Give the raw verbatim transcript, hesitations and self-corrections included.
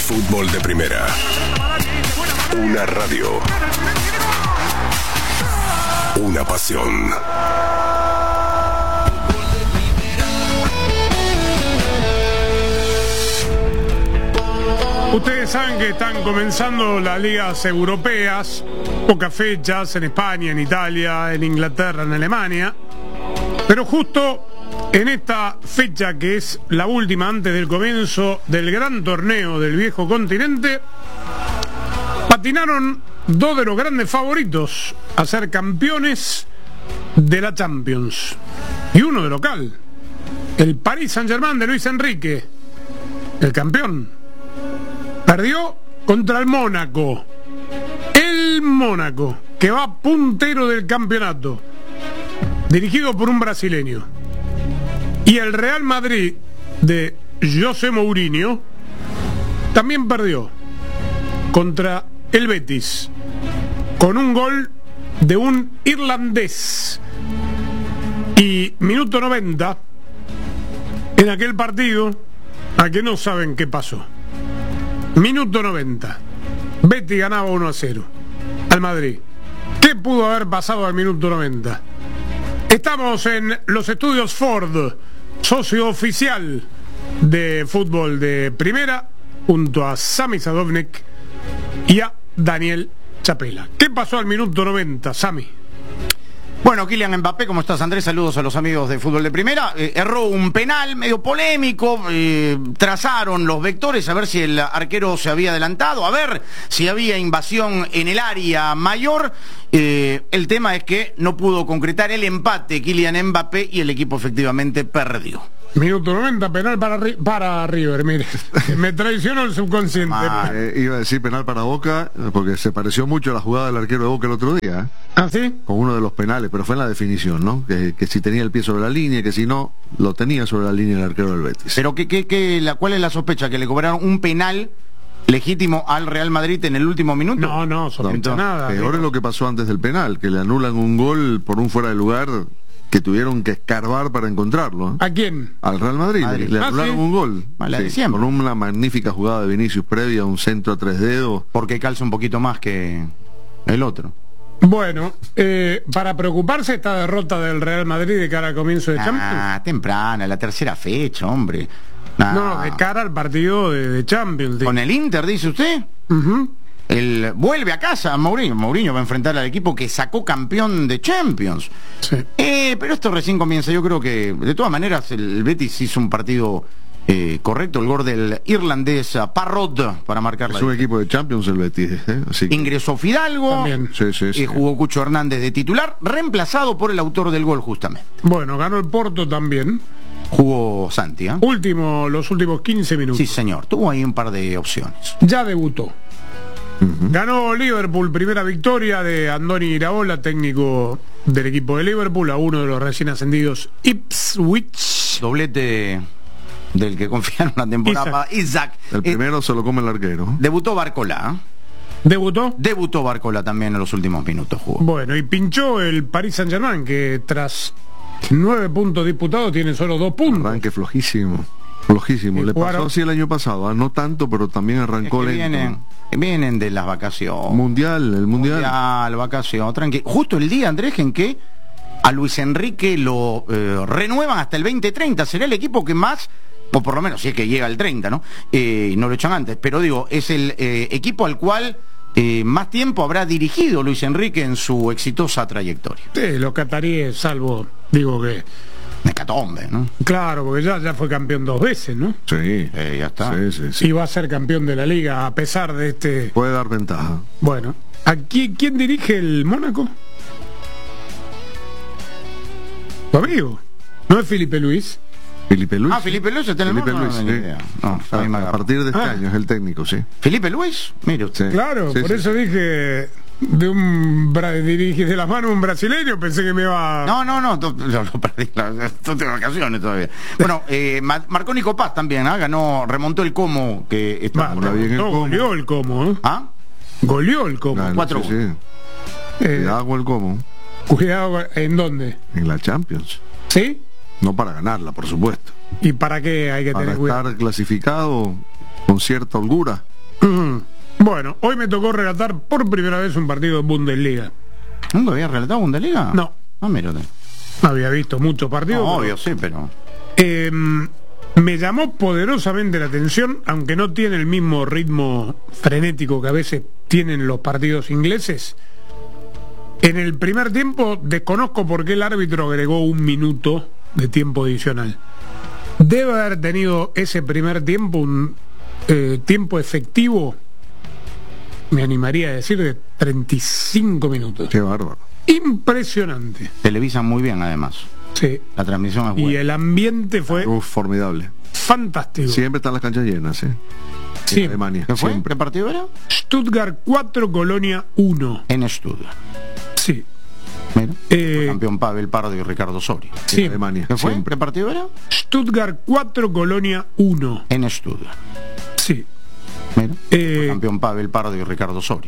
Fútbol de Primera. Una radio. Una pasión. Ustedes saben que están comenzando las ligas europeas, pocas fechas en España, en Italia, en Inglaterra, en Alemania, pero justo en esta fecha que es la última antes del comienzo del gran torneo del viejo continente, patinaron dos de los grandes favoritos a ser campeones de la Champions, y uno de local, el Paris Saint-Germain de Luis Enrique, el campeón. Perdió contra el Mónaco. El Mónaco, que va puntero del campeonato, dirigido por un brasileño. Y el Real Madrid de José Mourinho también perdió contra el Betis, con un gol de un irlandés. Y minuto noventa, en aquel partido, a que no saben qué pasó. Minuto noventa. Betis ganaba uno a cero al Madrid. ¿Qué pudo haber pasado al minuto noventa? Estamos en los estudios Ford, socio oficial de Fútbol de Primera, junto a Sami Sadovnik y a Daniel Chapela. ¿Qué pasó al minuto noventa, Sami? Bueno, Kylian Mbappé, ¿cómo estás, Andrés? Saludos a los amigos de Fútbol de Primera. Eh, erró un penal medio polémico, eh, trazaron los vectores a ver si el arquero se había adelantado, a ver si había invasión en el área mayor. Eh, el tema es que no pudo concretar el empate Kylian Mbappé y el equipo efectivamente perdió. Minuto noventa, penal para, para River, mire. Me traicionó el subconsciente. Ah, eh, iba a decir penal para Boca, porque se pareció mucho a la jugada del arquero de Boca el otro día. ¿eh? ¿Ah, sí? Con uno de los penales, pero fue en la definición, ¿no? Que, que si tenía el pie sobre la línea, que si no, lo tenía sobre la línea el arquero del Betis. Pero ¿qué, qué, qué, la, ¿cuál es la sospecha? ¿Que le cobraron un penal legítimo al Real Madrid en el último minuto? No, no, sospecha no, nada. Peor ¿sí? es lo que pasó antes del penal, que le anulan un gol por un fuera de lugar que tuvieron que escarbar para encontrarlo. ¿eh? ¿A quién? Al Real Madrid, Madrid. le Ah, anularon ¿sí? un gol. Vale, Sí, con una magnífica jugada de Vinicius previa, un centro a tres dedos. Porque calza un poquito más que el otro. Bueno, eh, para preocuparse esta derrota del Real Madrid de cara al comienzo de Champions. Ah, temprana, la tercera fecha, hombre. Ah. No, de cara al partido de, de Champions. Con el Inter, dice usted. Uh-huh. El, vuelve a casa Mourinho. Mourinho va a enfrentar al equipo que sacó campeón de Champions. Sí. Eh, pero esto recién comienza. Yo creo que, de todas maneras, el Betis hizo un partido eh, correcto. El gol del irlandés Parrot para marcar la Es un diferencia. equipo de Champions el Betis. ¿eh? Así que... Ingresó Fidalgo. También. Sí, sí, sí. Eh, jugó Cucho Hernández de titular, reemplazado por el autor del gol justamente. Bueno, ganó el Porto también. Jugó Santi, ¿eh? Último, los últimos quince minutos. Sí, señor. Tuvo ahí un par de opciones. Ya debutó. Uh-huh. Ganó Liverpool, primera victoria de Andoni Iraola, técnico del equipo de Liverpool, a uno de los recién ascendidos Ipswich. Doblete del que confiaron la temporada. Isaac. Isaac. El primero eh, se lo come el arquero. Debutó Barcola. ¿Debutó? Debutó Barcola también en los últimos minutos. Jugó. Bueno, y pinchó el Paris Saint-Germain, que tras nueve puntos disputados tiene solo dos puntos. Arranque flojísimo. Flojísimo. Le jugaron... pasó así el año pasado. ¿eh? No tanto, pero también arrancó es que lento. Vienen, vienen de las vacaciones. Mundial, el mundial. Mundial, vacación, tranquilo. Justo el día, Andrés, en que a Luis Enrique lo eh, renuevan hasta el veinte treinta. Será el equipo que más, o por lo menos si es que llega al treinta, ¿no? Eh, no lo echan antes, pero digo, es el eh, equipo al cual eh, más tiempo habrá dirigido Luis Enrique en su exitosa trayectoria. Sí, los cataríes, salvo, digo que... Hecatombe, ¿no? Claro, porque ya, ya fue campeón dos veces, ¿no? Sí, eh, ya está. Sí, sí, sí. Y va a ser campeón de la liga a pesar de este... Puede dar ventaja. Bueno, ¿aquí quién dirige el Mónaco? Tu amigo. ¿No es Felipe Luis? Felipe Luis. Ah, Felipe Luis está en el Felipe Mónaco, Luis, no, no, sí. idea. No, a, ahí me a agarro. partir de este Ah. año es el técnico, sí. Felipe Luis, mire usted. Sí. Claro, Sí, por sí, eso sí. dije de un bra dirige de las manos un brasileño, pensé que me iba... No, no, no, to- lo, lo perdí, estoy de vacaciones todavía. Bueno, eh, ma- marcó Nico Paz también, ¿ah? Ganó, remontó el Como que está. Va, Ahora bien el no, Como. goleó el Como, ¿eh? ¿Ah? Goleó el Como. Claro, cuatro sí, sí. Eh, Cuidado con el Como. cuidado, ¿en dónde? En la Champions. ¿Sí? No para ganarla, por supuesto. ¿Y para qué hay que Para tener estar cuidado? clasificado con cierta holgura. Bueno, hoy me tocó relatar por primera vez un partido de Bundesliga. ¿Nunca había relatado Bundesliga? No. Ah, mírate. Había visto muchos partidos. No, pero, obvio, sí, pero... eh, me llamó poderosamente la atención, aunque no tiene el mismo ritmo frenético que a veces tienen los partidos ingleses. En el primer tiempo desconozco por qué el árbitro agregó un minuto de tiempo adicional. Debe haber tenido ese primer tiempo un eh, tiempo efectivo, me animaría a decir, de treinta y cinco minutos. Qué bárbaro. Impresionante. Televisan muy bien, además. Sí. La transmisión es buena. Y el ambiente fue Uf, formidable. fantástico. Siempre están las canchas llenas, ¿eh? Sí. En Alemania. ¿Qué fue? Siempre. ¿Qué partido era? Stuttgart cuatro, Colonia uno. En Stuttgart. Sí. Mira. Eh, Campeón Pavel Pardo y Ricardo Soria. sí. En Alemania. ¿Qué fue? Siempre. ¿Qué partido era? Stuttgart cuatro, Colonia uno. En Stuttgart. Sí. Mira. Eh, Campeón Pavel Pardo y Ricardo Soria.